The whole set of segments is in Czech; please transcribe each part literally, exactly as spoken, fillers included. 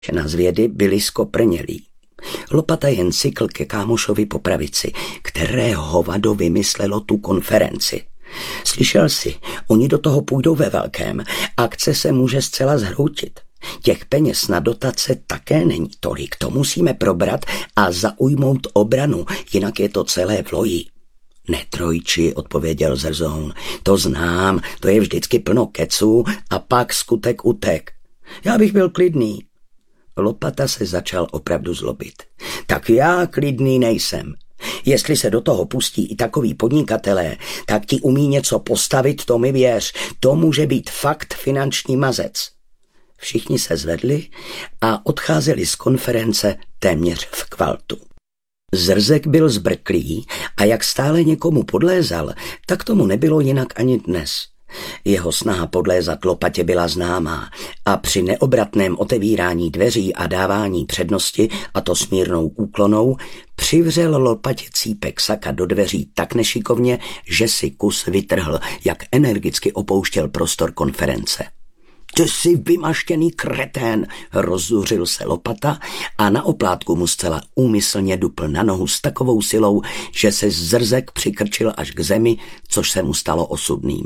Na zvědy byli skoprnělí. Lopata jen cykl ke kámošovi po pravici, které hovado vymyslelo tu konferenci. Slyšel jsi, oni do toho půjdou ve velkém, akce se může zcela zhroutit. Těch peněz na dotace také není tolik, to musíme probrat a zaujmout obranu, jinak je to celé v loji. Ne, trojči, odpověděl Zrzoun, to znám, to je vždycky plno keců a pak skutek utek. Já bych byl klidný. Lopata se začal opravdu zlobit. Tak já klidný nejsem. Jestli se do toho pustí i takový podnikatelé, tak ti umí něco postavit, to mi věř. To může být fakt finanční mazec. Všichni se zvedli a odcházeli z konference téměř v kvaltu. Zrzek byl zbrklý a jak stále někomu podlézal, tak tomu nebylo jinak ani dnes. Jeho snaha podlézat Lopatě byla známá a při neobratném otevírání dveří a dávání přednosti, a to smírnou úklonou, přivřel Lopatě cípek saka do dveří tak nešikovně, že si kus vytrhl, jak energicky opouštěl prostor konference. Ty jsi vymaštěný kretén, rozzuřil se Lopata a na oplátku mu zcela úmyslně dupl na nohu s takovou silou, že se Zrzek přikrčil až k zemi, což se mu stalo osudným.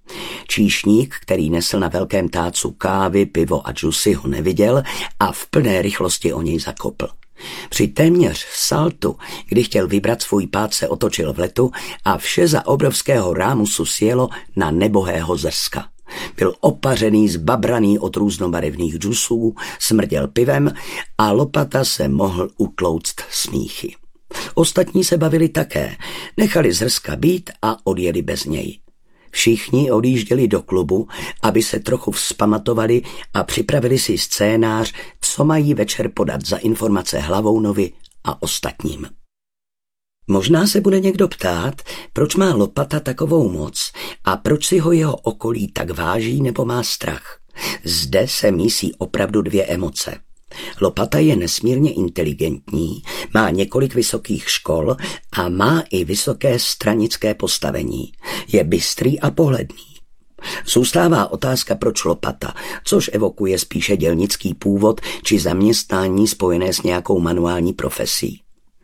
Číšník, který nesl na velkém tácu kávy, pivo a džusy, ho neviděl a v plné rychlosti o něj zakopl. Při téměř saltu, kdy chtěl vybrat svůj pád, se otočil v letu a vše za obrovského rámusu sjelo na nebohého Zrska. Byl opařený, zbabraný od různobarevných džusů, smrděl pivem a Lopata se mohl utlouct smíchy. Ostatní se bavili také, nechali Zrska být a odjeli bez něj. Všichni odjížděli do klubu, aby se trochu vzpamatovali a připravili si scénář, co mají večer podat za informace Hlavounovi a ostatním. Možná se bude někdo ptát, proč má Lopata takovou moc a proč si ho jeho okolí tak váží nebo má strach. Zde se mísí opravdu dvě emoce. Lopata je nesmírně inteligentní, má několik vysokých škol a má i vysoké stranické postavení. Je bystrý a pohledný. Zůstává otázka, proč Lopata, což evokuje spíše dělnický původ či zaměstnání spojené s nějakou manuální profesí.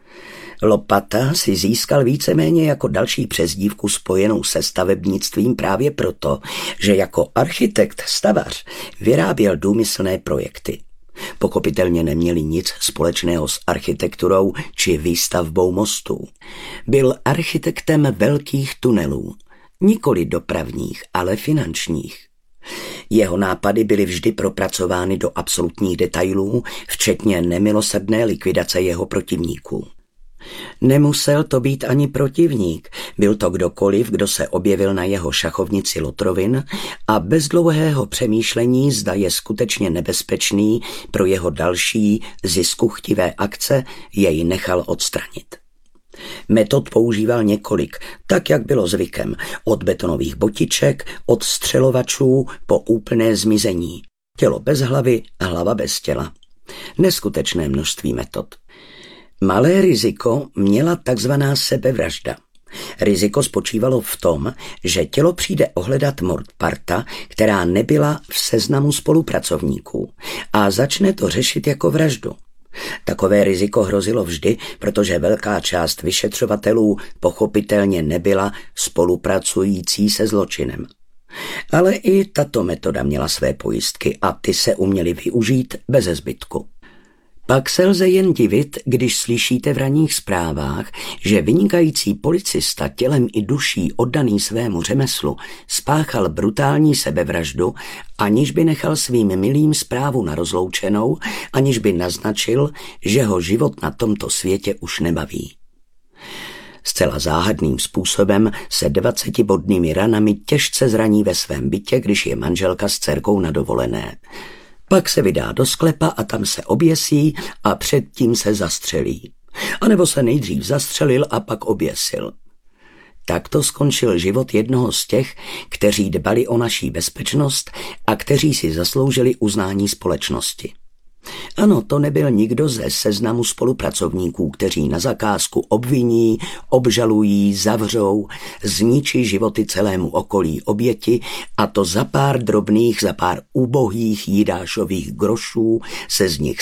Lopata si získal víceméně jako další přezdívku spojenou se stavebnictvím právě proto, že jako architekt stavař vyráběl důmyslné projekty. Pochopitelně neměli nic společného s architekturou či výstavbou mostů. Byl architektem velkých tunelů, nikoli dopravních, ale finančních. Jeho nápady byly vždy propracovány do absolutních detailů, včetně nemilosrdné likvidace jeho protivníků. Nemusel to být ani protivník, byl to kdokoliv, kdo se objevil na jeho šachovnici lotrovin a bez dlouhého přemýšlení, zda je skutečně nebezpečný pro jeho další ziskuchtivé akce, jej nechal odstranit. Metod používal několik, tak jak bylo zvykem, od betonových botiček, od střelovačů po úplné zmizení. Tělo bez hlavy a hlava bez těla. Neskutečné množství metod. Malé riziko měla takzvaná sebevražda. Riziko spočívalo v tom, že tělo přijde ohledat mordparta, která nebyla v seznamu spolupracovníků a začne to řešit jako vraždu. Takové riziko hrozilo vždy, protože velká část vyšetřovatelů pochopitelně nebyla spolupracující se zločinem. Ale i tato metoda měla své pojistky a ty se uměly využít beze zbytku. Pak se lze jen divit, když slyšíte v ranních zprávách, že vynikající policista tělem i duší oddaný svému řemeslu spáchal brutální sebevraždu, aniž by nechal svým milým zprávu na rozloučenou, aniž by naznačil, že ho život na tomto světě už nebaví. Zcela záhadným způsobem se dvacetibodnými ranami těžce zraní ve svém bytě, když je manželka s dcerkou na dovolené. Pak se vydá do sklepa a tam se oběsí a předtím se zastřelí. A nebo se nejdřív zastřelil a pak oběsil. Takto skončil život jednoho z těch, kteří dbali o naší bezpečnost a kteří si zasloužili uznání společnosti. Ano, to nebyl nikdo ze seznamu spolupracovníků, kteří na zakázku obviní, obžalují, zavřou, zničí životy celému okolí oběti, a to za pár drobných, za pár ubohých Jidášových grošů se z nich